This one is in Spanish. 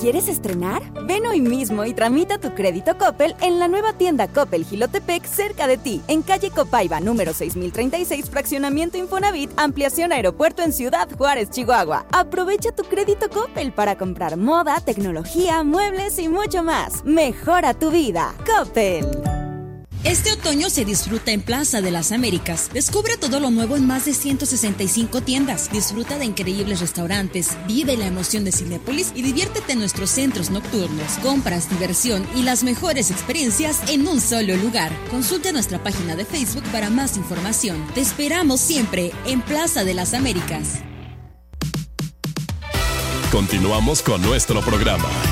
¿Quieres estrenar? Ven hoy mismo y tramita tu crédito Coppel en la nueva tienda Coppel Jilotepec cerca de ti, en calle Copaiba, número 6036, fraccionamiento Infonavit, ampliación Aeropuerto en Ciudad Juárez, Chihuahua. Aprovecha tu crédito Coppel para comprar moda, tecnología, muebles y mucho más. Mejora tu vida. Coppel. Este otoño se disfruta en Plaza de las Américas. Descubre todo lo nuevo en más de 165 tiendas. Disfruta de increíbles restaurantes, vive la emoción de Cinépolis y diviértete en nuestros centros nocturnos. Compras, diversión y las mejores experiencias en un solo lugar. Consulta nuestra página de Facebook para más información. Te esperamos siempre en Plaza de las Américas. Continuamos con nuestro programa.